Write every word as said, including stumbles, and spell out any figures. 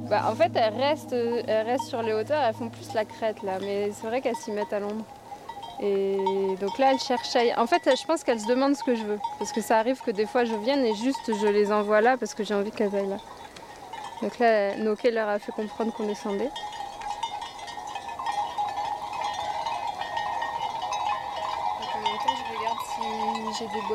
Bah, en fait, elles restent, elles restent sur les hauteurs, elles font plus la crête là, mais c'est vrai qu'elles s'y mettent à l'ombre. Et donc là, elles cherchent à... En fait, je pense qu'elles se demandent ce que je veux. Parce que ça arrive que des fois, je vienne et juste je les envoie là parce que j'ai envie qu'elles aillent là. Donc là, Noké leur a fait comprendre qu'on descendait. Donc en même temps, je regarde si j'ai des boîtes.